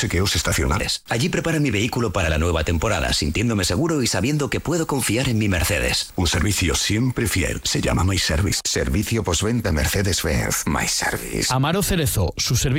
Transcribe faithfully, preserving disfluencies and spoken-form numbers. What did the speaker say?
chequeos estacionales. Allí prepara mi vehículo para la nueva temporada, sintiéndome seguro y sabiendo que puedo confiar en mi Mercedes. Un servicio siempre fiel. Se llama My Service. Servicio postventa Mercedes-Benz. My Service. Amaro Cerezo, su servicio